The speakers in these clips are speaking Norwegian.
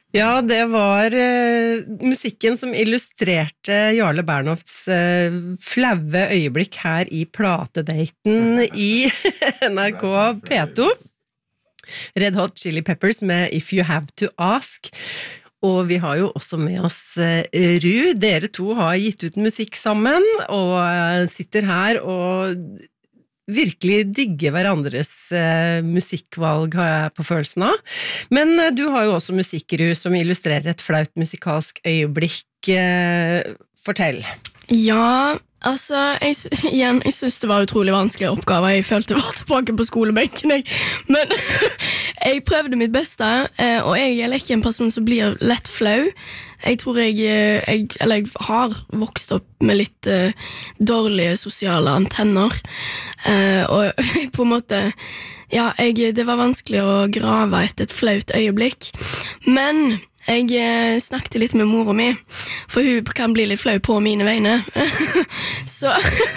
Ja, det var musikken som illustrerte Jarle Bernhofts flaue øyeblikk her i platedaten i NRK P2. Red Hot Chili Peppers med If You Have To Ask. Og vi har jo også med oss Ru. Dere to har gitt ut musikk sammen, og sitter her og virkelig digge hverandres musikkvalg, har jeg på følelsen av. Men du har jo også musikkru som illustrerer et flaut musikalsk øyeblikk. Fortell. Ja, altså, jeg synes det var utrolig vanskelige oppgaver. Jeg følte jeg var tilbake på skolebenken, men jeg prøvde mitt beste, og jeg er ikke en person som blir lett flau. Jeg tror jeg har vokst opp med litt dårlige sosiale antenner, og på en måte, ja, det var vanskelig å grave etter et flaut øyeblikk, men jeg snakket litt med mora mi, for hun kan bli litt flau på mine vegne. så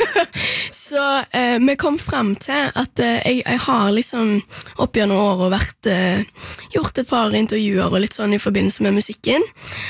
vi kom frem til at jeg har liksom opp gjennom året gjort et par intervjuer og litt sånn i forbindelse med musikken.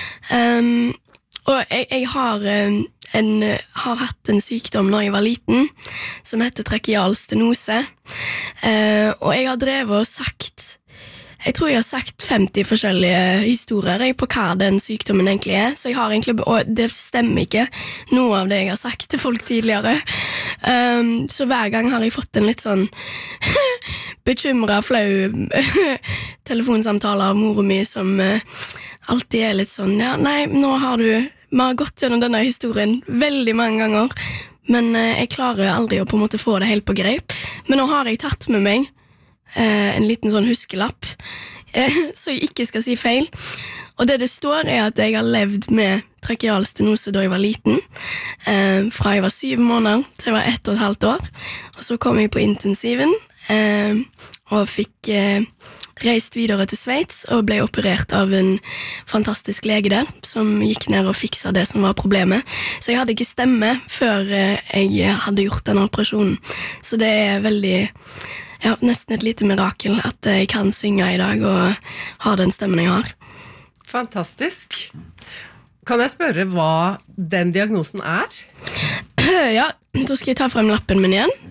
Og jeg har hatt en sykdom når jeg var liten, som heter trakeal stenose. Og jeg har drevet og sagt, jeg tror jeg har sagt 50 forskjellige historier på hva den sykdommen egentlig er, så jeg har egentlig, og det stemmer ikke noe av det jeg har sagt til folk tidligere. Så hver gang har jeg fått en litt sånn bekymret, flau telefonsamtale av mora mi som alltid er litt sånn, ja, nei, vi har gått gjennom denne historien veldig mange ganger, men jeg klarer aldri å på en måte få det helt på greip. Men nå har jeg tatt med meg en liten sånn huskelapp, så jeg ikke skal si feil. Og det står er at jeg har levd med trakeal stenose da jeg var liten, fra jeg var 7 måneder til jeg var 1,5 år. Og så kom jeg på intensiven, og fikk reist videre til Sveits, og ble operert av en fantastisk lege der, som gikk ned og fiksa det som var problemet. Så jeg hadde ikke stemme før jeg hadde gjort denne operasjonen. Så det er veldig, ja, nesten et lite mirakel at jeg kan synge i dag og ha den stemmen jeg har. Fantastisk. Kan jeg spørre hva den diagnosen er? Ja, da skal jeg ta frem lappen min igjen.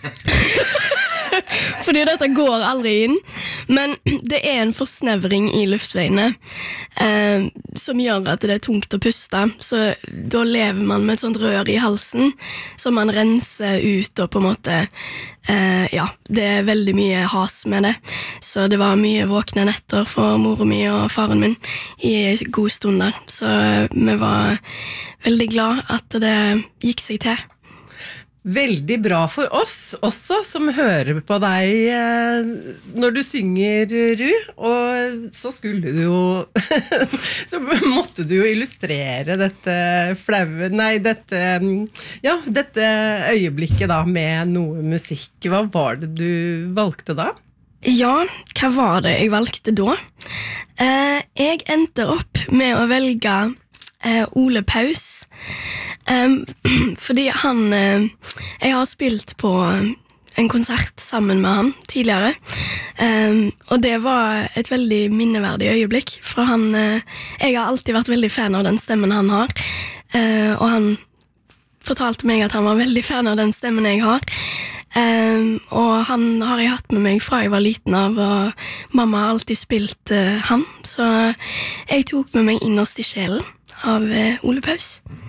Fordi dette går aldri inn. Men det er en forsnevring i luftveiene som gjør at det er tungt å puste. Så da lever man med et sånt rør i halsen som man renser ut, og på en måte ja, det er veldig mye has med det. Så det var mye våkne netter for mora mi og faren min i en god stund der. Så vi var veldig glad at det gikk seg til. Veldig bra for oss også, som hører på deg når du synger, Ru, og så skulle du jo så måtte du jo illustrere dette flaue, dette øyeblikket da med noe musikk. Hva var det du valgte da? Ja, hva var det jeg valgte da? Jeg endte opp med å velge Ole Paus, fordi jeg har spilt på en konsert sammen med han tidligere, og det var et veldig minneverdig øyeblikk, for jeg har alltid vært veldig fan av den stemmen han har, og han fortalte meg at han var veldig fan av den stemmen jeg har, og han har jeg hatt med meg fra jeg var liten av, og mamma har alltid spilt han, så jeg tok med meg Innerst i sjelen av Ole Paus.